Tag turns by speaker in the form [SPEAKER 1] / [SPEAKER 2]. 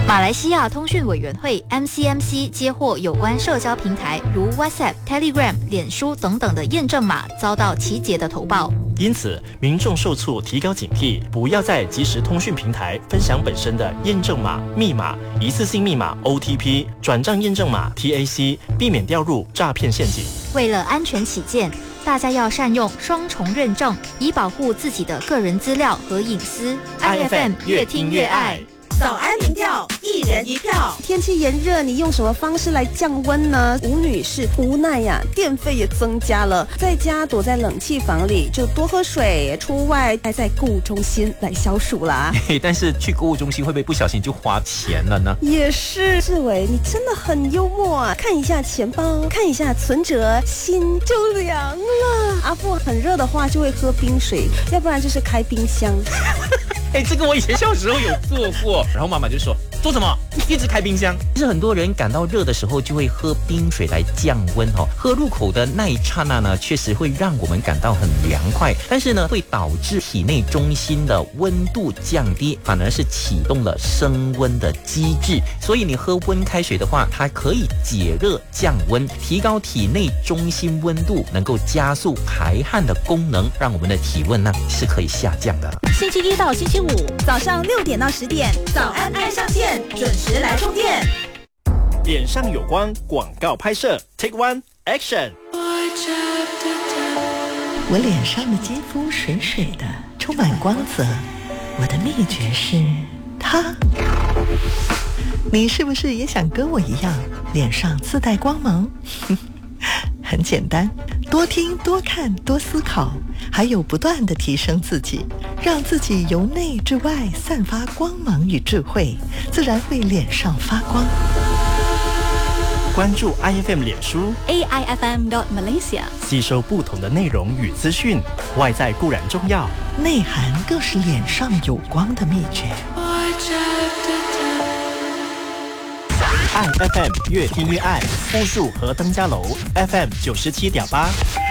[SPEAKER 1] 马来西亚通讯委员会 MCMC 接获有关社交平台如 WhatsApp、Telegram、脸书等等的验证码遭到奇杰的投报，
[SPEAKER 2] 因此民众受促提高警惕，不要在即时通讯平台分享本身的验证码、密码、一次性密码 OTP、转账验证码 TAC， 避免掉入诈骗陷阱。
[SPEAKER 1] 为了安全起见，大家要善用双重认证，以保护自己的个人资料和隐私。IFM 越听越爱。
[SPEAKER 3] 早安民调，一人一票。天气炎热，你用什么方式来降温呢？吴女士无奈呀，电费也增加了，在家躲在冷气房里就多喝水，出外待在购物中心来消暑啦。
[SPEAKER 4] 但是去购物中心会不会不小心就花钱了呢？
[SPEAKER 3] 也是，志伟，你真的很幽默啊！看一下钱包，看一下存折，心就凉了。阿父很热的话就会喝冰水，要不然就是开冰箱。
[SPEAKER 4] 这个我以前小时候有做过，然后妈妈就说做什么？一直开冰箱。其实很多人感到热的时候就会喝冰水来降温哦。喝入口的那一刹那呢，确实会让我们感到很凉快，但是呢，会导致体内中心的温度降低，反而是启动了升温的机制。所以你喝温开水的话，它可以解热降温，提高体内中心温度，能够加速排汗的功能，让我们的体温呢是可以下降的。
[SPEAKER 5] 星期一到星期五早上6点到10点，
[SPEAKER 3] 早安爱上线，准时来充电。
[SPEAKER 2] 脸上有光广告拍摄 Take One Action。
[SPEAKER 6] 我脸上的肌肤水水的，充满光泽，我的秘诀是它。你是不是也想跟我一样脸上自带光芒？很简单，多听多看多思考，还有不断地提升自己，让自己由内至外散发光芒与智慧，自然会脸上发光。
[SPEAKER 2] 关注 IFM 脸书
[SPEAKER 5] AIFM.Malaysia，
[SPEAKER 2] 吸收不同的内容与资讯，外在固然重要，
[SPEAKER 6] 内涵更是脸上有光的秘诀。
[SPEAKER 2] 爱 FM 越听越爱，富庶和登嘉楼 FM 97.8。